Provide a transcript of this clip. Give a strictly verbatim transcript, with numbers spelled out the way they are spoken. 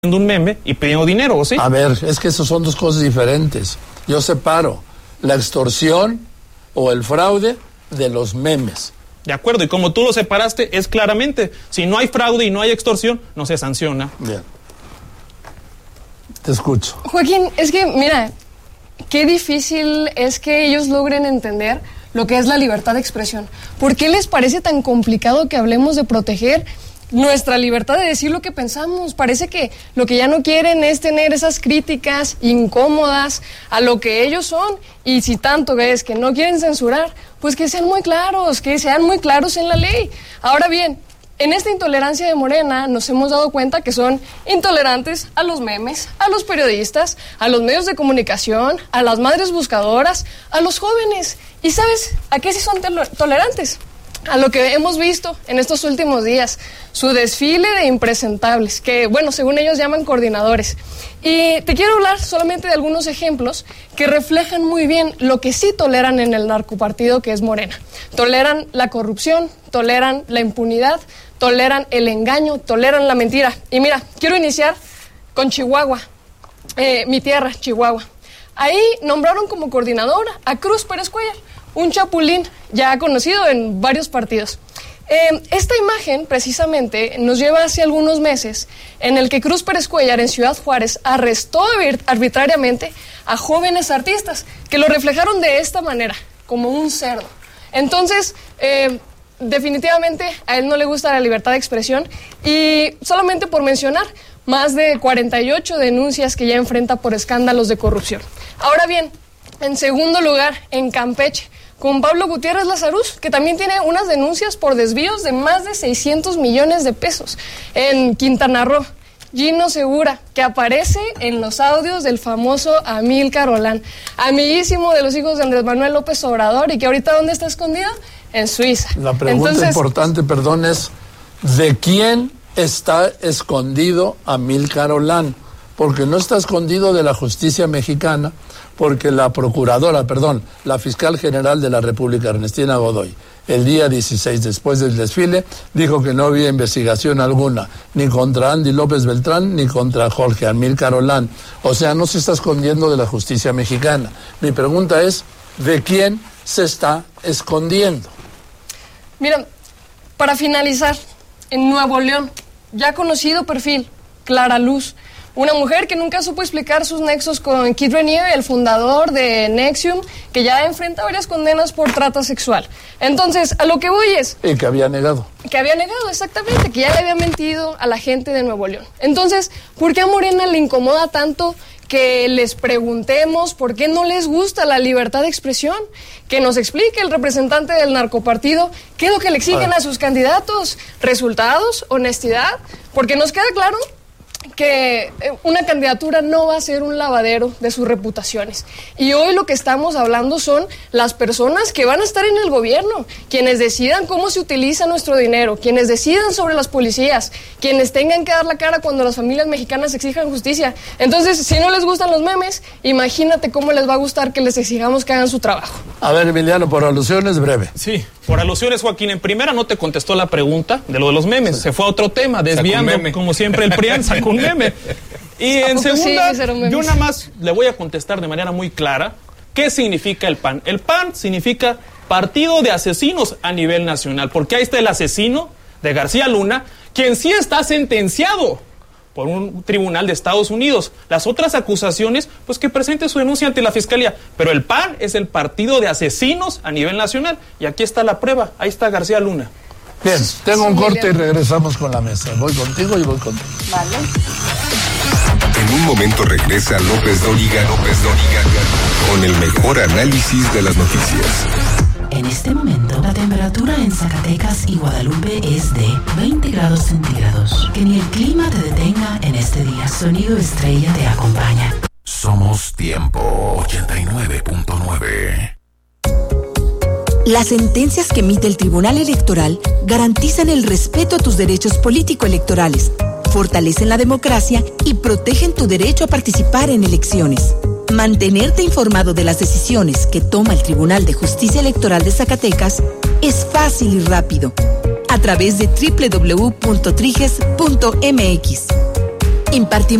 un meme y pidiendo dinero, ¿o sí? A ver, es que esas son dos cosas diferentes. Yo separo la extorsión o el fraude de los memes. De acuerdo, y como tú lo separaste, es claramente, si no hay fraude y no hay extorsión, no se sanciona. Bien. Te escucho. Joaquín, es que, mira, qué difícil es que ellos logren entender lo que es la libertad de expresión. ¿Por qué les parece tan complicado que hablemos de proteger nuestra libertad de decir lo que pensamos? Parece que lo que ya no quieren es tener esas críticas incómodas a lo que ellos son, y si tanto es que no quieren censurar, pues que sean muy claros, que sean muy claros en la ley. Ahora bien, en esta intolerancia de Morena nos hemos dado cuenta que son intolerantes a los memes, a los periodistas, a los medios de comunicación, a las madres buscadoras, a los jóvenes. ¿Y sabes a qué sí son tolerantes? A lo que hemos visto en estos últimos días, su desfile de impresentables, que, bueno, según ellos llaman coordinadores. Y te quiero hablar solamente de algunos ejemplos que reflejan muy bien lo que sí toleran en el narcopartido que es Morena. Toleran la corrupción, toleran la impunidad, toleran el engaño, toleran la mentira. Y mira, quiero iniciar con Chihuahua, eh, mi tierra, Chihuahua. Ahí nombraron como coordinadora a Cruz Pérez Cuellar, un chapulín ya conocido en varios partidos. Eh, esta imagen, precisamente, nos lleva hace algunos meses en el que Cruz Pérez Cuellar en Ciudad Juárez arrestó arbitrariamente a jóvenes artistas que lo reflejaron de esta manera, como un cerdo. Entonces, eh, definitivamente a él no le gusta la libertad de expresión, y solamente por mencionar, más de cuarenta y ocho denuncias que ya enfrenta por escándalos de corrupción. Ahora bien, en segundo lugar, en Campeche, con Pablo Gutiérrez Lazarus, que también tiene unas denuncias por desvíos de más de seiscientos millones de pesos. En Quintana Roo, Gino Segura, que aparece en los audios del famoso Amílcar Olán, amiguísimo de los hijos de Andrés Manuel López Obrador, y que ahorita ¿dónde está escondido? En Suiza. La pregunta Entonces, importante, perdón, es ¿de quién está escondido Amílcar Olán? Porque no está escondido de la justicia mexicana, porque la procuradora, perdón, la fiscal general de la República, Ernestina Godoy, el día dieciséis, después del desfile, dijo que no había investigación alguna, ni contra Andy López Beltrán, ni contra Jorge Amílcar Olán. O sea, no se está escondiendo de la justicia mexicana. Mi pregunta es, ¿de quién se está escondiendo? Mira, para finalizar, en Nuevo León, ya conocido perfil, Clara Luz, una mujer que nunca supo explicar sus nexos con Kid Raniere, el fundador de Nexium, que ya enfrenta varias condenas por trata sexual. Entonces, a lo que voy es... Y que había negado. Que había negado, exactamente, que ya le había mentido a la gente de Nuevo León. Entonces, ¿por qué a Morena le incomoda tanto que les preguntemos por qué no les gusta la libertad de expresión? Que nos explique el representante del narcopartido qué es lo que le exigen a sus candidatos. ¿Resultados? ¿Honestidad? Porque nos queda claro que una candidatura no va a ser un lavadero de sus reputaciones. Y hoy lo que estamos hablando son las personas que van a estar en el gobierno, quienes decidan cómo se utiliza nuestro dinero, quienes decidan sobre las policías, quienes tengan que dar la cara cuando las familias mexicanas exijan justicia. Entonces, si no les gustan los memes, imagínate cómo les va a gustar que les exijamos que hagan su trabajo. A ver, Emiliano, por alusiones, breve. Sí, por alusiones, Joaquín. En primera no te contestó la pregunta de lo de los memes. Sí. Se fue a otro tema, desviando, como siempre, el PRIAN sacó un meme. Y en segunda, sí, yo nada más le voy a contestar de manera muy clara qué significa el P A N. El P A N significa Partido de Asesinos a nivel nacional, porque ahí está el asesino de García Luna, quien sí está sentenciado por un tribunal de Estados Unidos. Las otras acusaciones, pues que presente su denuncia ante la Fiscalía. Pero el P A N es el Partido de Asesinos a nivel nacional. Y aquí está la prueba, ahí está García Luna. Bien, tengo un corte y regresamos con la mesa. Voy contigo y voy contigo. Vale. En un momento regresa López Dóriga, López Dóriga, con el mejor análisis de las noticias. En este momento, la temperatura en Zacatecas y Guadalupe es de veinte grados centígrados. Que ni el clima te detenga en este día. Sonido Estrella te acompaña. Somos Tiempo ochenta y nueve punto nueve. Las sentencias que emite el Tribunal Electoral garantizan el respeto a tus derechos político-electorales, fortalecen la democracia y protegen tu derecho a participar en elecciones. Mantenerte informado de las decisiones que toma el Tribunal de Justicia Electoral de Zacatecas es fácil y rápido, a través de doble u doble u doble u punto triges punto m x. Impartimos